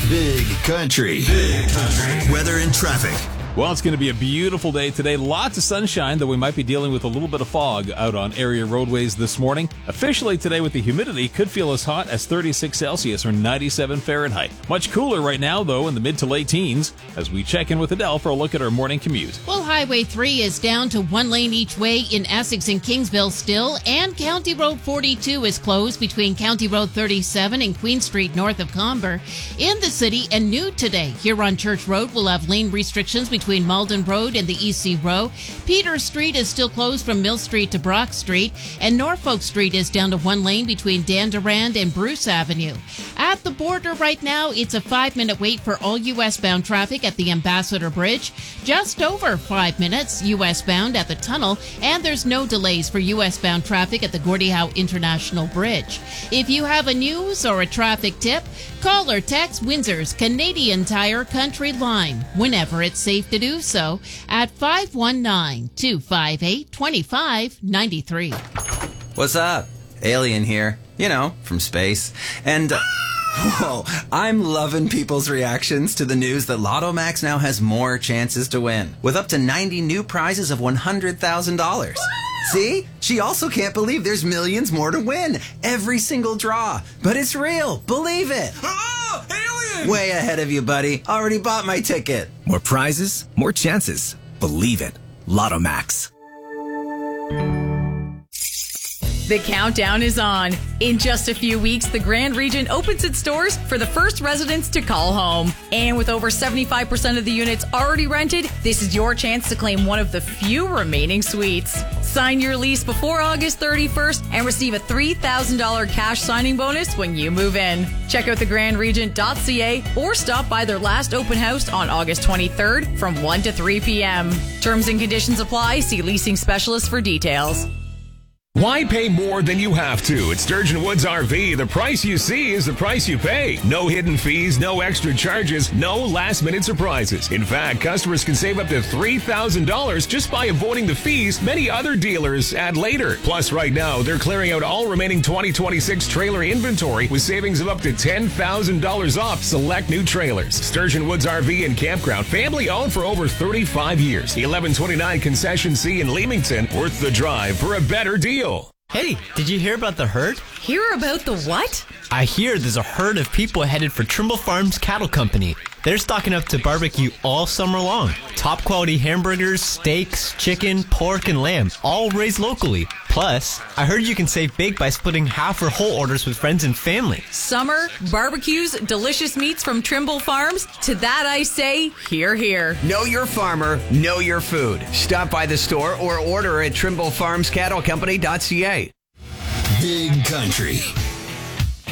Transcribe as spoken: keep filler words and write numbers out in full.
Big Country. Big Country. Weather and traffic. Well, it's going to be a beautiful day today. Lots of sunshine, though we might be dealing with a little bit of fog out on area roadways this morning. Officially today with the humidity, could feel as hot as thirty-six Celsius or ninety-seven Fahrenheit. Much cooler right now, though, in the mid to late teens, as we check in with Adele for a look at our morning commute. Well, Highway three is down to one lane each way in Essex and Kingsville still, and County Road forty-two is closed between County Road thirty-seven and Queen Street north of Comber. In the city and new today, here on Church Road, we'll have lane restrictions between Between Malden Road and the E C Row. Peter Street is still closed from Mill Street to Brock Street, and Norfolk Street is down to one lane between Dandurand and Bruce Avenue. At the border right now, it's a five-minute wait for all U S-bound traffic at the Ambassador Bridge. Just over five minutes U S-bound at the tunnel, and there's no delays for U S-bound traffic at the Gordie Howe International Bridge. If you have a news or a traffic tip, call or text Windsor's Canadian Tire Country Line whenever it's safe to do so at five one nine, two five eight, two five nine three. What's up? Alien here. You know, from space. And, uh, whoa, I'm loving people's reactions to the news that Lotto Max now has more chances to win, with up to ninety new prizes of one hundred thousand dollars. See? She also can't believe there's millions more to win. Every single draw. But it's real. Believe it. Oh, alien! Way ahead of you, buddy. Already bought my ticket. More prizes, more chances. Believe it. Lotto Max. The countdown is on. In just a few weeks, the Grand Regent opens its doors for the first residents to call home. And with over seventy-five percent of the units already rented, this is your chance to claim one of the few remaining suites. Sign your lease before August thirty-first and receive a three thousand dollars cash signing bonus when you move in. Check out the grand regent dot c a or stop by their last open house on August twenty-third from one to three p.m. Terms and conditions apply. See leasing specialist for details. Why pay more than you have to? At Sturgeon Woods R V, the price you see is the price you pay. No hidden fees, no extra charges, no last-minute surprises. In fact, customers can save up to three thousand dollars just by avoiding the fees many other dealers add later. Plus, right now, they're clearing out all remaining twenty twenty-six trailer inventory with savings of up to ten thousand dollars off select new trailers. Sturgeon Woods R V and Campground, family-owned for over thirty-five years. eleven twenty-nine Concession C in Leamington, worth the drive for a better deal. Hey, did you hear about the herd? Hear about the what? I hear there's a herd of people headed for Trimble Farms Cattle Company. They're stocking up to barbecue all summer long. Top quality hamburgers, steaks, chicken, pork, and lamb, all raised locally. Plus, I heard you can save big by splitting half or whole orders with friends and family. Summer, barbecues, delicious meats from Trimble Farms. To that I say, hear, hear. Know your farmer, know your food. Stop by the store or order at trimble farms cattle company dot c a. Big Country.